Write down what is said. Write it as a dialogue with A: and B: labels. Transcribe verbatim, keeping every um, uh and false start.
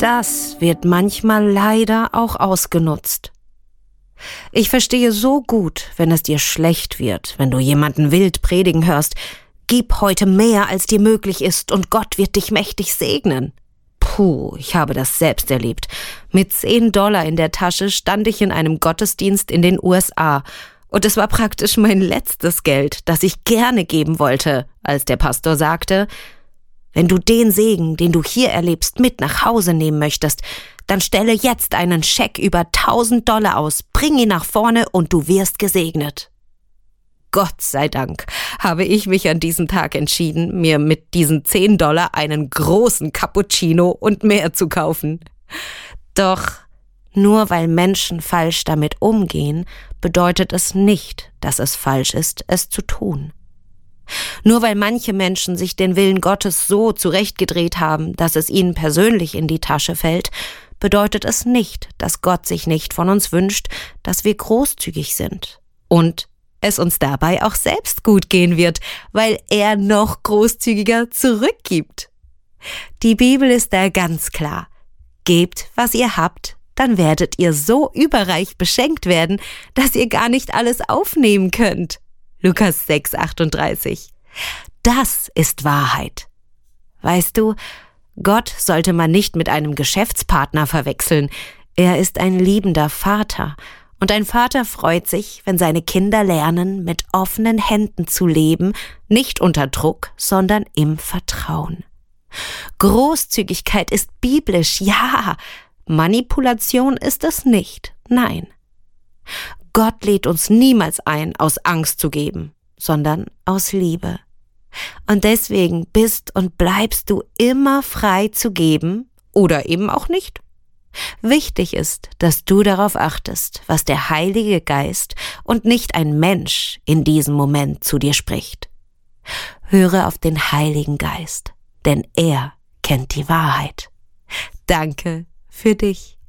A: das wird manchmal leider auch ausgenutzt. Ich verstehe so gut, wenn es dir schlecht wird, wenn du jemanden wild predigen hörst: Gib heute mehr, als dir möglich ist, und Gott wird dich mächtig segnen. Puh, ich habe das selbst erlebt. Mit zehn Dollar in der Tasche stand ich in einem Gottesdienst in den U S A. Und es war praktisch mein letztes Geld, das ich gerne geben wollte, als der Pastor sagte: Wenn du den Segen, den du hier erlebst, mit nach Hause nehmen möchtest, dann stelle jetzt einen Scheck über tausend Dollar aus, bring ihn nach vorne und du wirst gesegnet. Gott sei Dank habe ich mich an diesem Tag entschieden, mir mit diesen zehn Dollar einen großen Cappuccino und mehr zu kaufen. Doch nur weil Menschen falsch damit umgehen, bedeutet es nicht, dass es falsch ist, es zu tun. Nur weil manche Menschen sich den Willen Gottes so zurechtgedreht haben, dass es ihnen persönlich in die Tasche fällt, bedeutet es nicht, dass Gott sich nicht von uns wünscht, dass wir großzügig sind und es uns dabei auch selbst gut gehen wird, weil er noch großzügiger zurückgibt. Die Bibel ist da ganz klar: Gebt, was ihr habt, dann werdet ihr so überreich beschenkt werden, dass ihr gar nicht alles aufnehmen könnt. Lukas sechs achtunddreißig. Das ist Wahrheit. Weißt du, Gott sollte man nicht mit einem Geschäftspartner verwechseln. Er ist ein liebender Vater. Und ein Vater freut sich, wenn seine Kinder lernen, mit offenen Händen zu leben, nicht unter Druck, sondern im Vertrauen. Großzügigkeit ist biblisch, ja. Manipulation ist es nicht, nein. Gott lädt uns niemals ein, aus Angst zu geben, sondern aus Liebe. Und deswegen bist und bleibst du immer frei zu geben oder eben auch nicht. Wichtig ist, dass du darauf achtest, was der Heilige Geist und nicht ein Mensch in diesem Moment zu dir spricht. Höre auf den Heiligen Geist, denn er kennt die Wahrheit. Danke für dich.